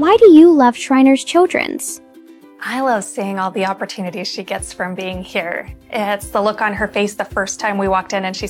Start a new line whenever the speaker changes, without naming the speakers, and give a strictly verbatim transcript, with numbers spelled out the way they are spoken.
Why do you love Shriners Children's?
I love seeing all the opportunities she gets from being here. It's the look on her face the first time we walked in and she